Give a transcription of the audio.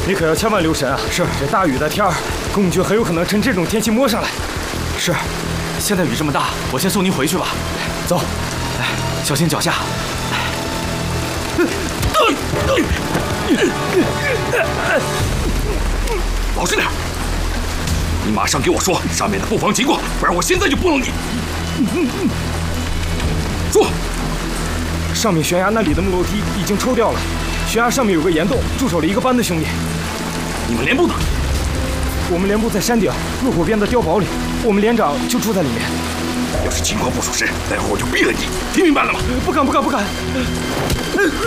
你可要千万留神啊！是，这大雨的天儿，公爵很有可能趁这种天气摸上来。 是，现在雨这么大，我先送您回去吧。走，哎，小心脚下。 老实点！你马上给我说上面的布防情况，不然我现在就拨弄你。说， 上面悬崖那里的木楼梯已经抽掉了，悬崖上面有个岩洞，驻守了1个班的兄弟。 你们连部呢？ 我们连部在山顶入口边的碉堡里，我们连长就住在里面。 要是情况不属实，待会儿我就毙了你，听明白了吗？ 不敢。